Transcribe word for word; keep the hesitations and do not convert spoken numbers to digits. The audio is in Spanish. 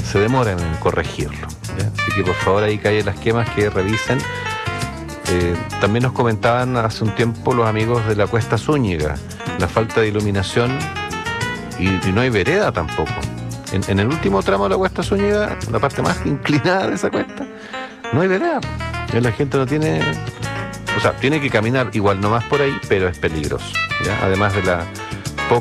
se demoran en corregirlo, ¿ya? Así que por favor ahí que hay las quemas que revisen. Eh, también nos comentaban hace un tiempo los amigos de la Cuesta Zúñiga, la falta de iluminación y, y no hay vereda tampoco. En, en el último tramo de la Cuesta Zúñiga, la parte más inclinada de esa cuesta, no hay vereda. Y la gente no tiene, o sea, tiene que caminar igual nomás por ahí, pero es peligroso, ¿ya? Además de la